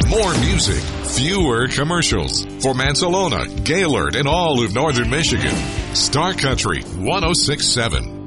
More music, fewer commercials. For Mansalona, Gaylord, and all of northern Michigan. Star Country 106.7.